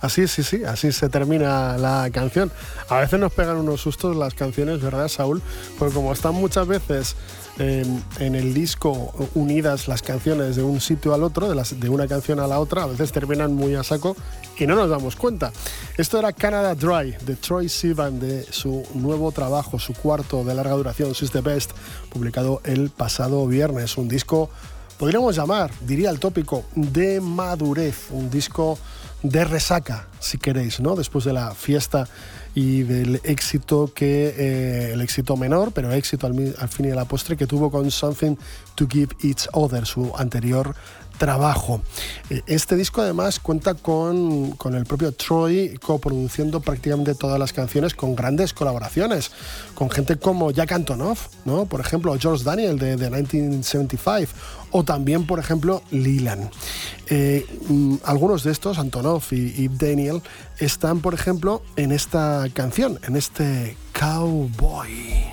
Así, sí, así se termina la canción. A veces nos pegan unos sustos las canciones, ¿verdad, Saúl? Porque como están muchas veces en el disco unidas las canciones de un sitio al otro, de una canción a la otra, a veces terminan muy a saco y no nos damos cuenta. Esto era Canada Dry, de Troye Sivan, de su nuevo trabajo, su cuarto de larga duración, She's the Best, publicado el pasado viernes. Un disco, podríamos llamar, diría el tópico, de madurez, un disco de resaca, si queréis, ¿no? Después de la fiesta y del éxito el éxito menor, pero éxito al fin y a la postre, que tuvo con Something to Give Each Other, su anterior trabajo. Este disco además cuenta con el propio Troye coproduciendo prácticamente todas las canciones, con grandes colaboraciones, con gente como Jack Antonoff, ¿no? Por ejemplo, George Daniel de 1975, o también, por ejemplo, Leland. Algunos de estos, Antonoff y Daniel, están, por ejemplo, en esta canción, en este Cowboy.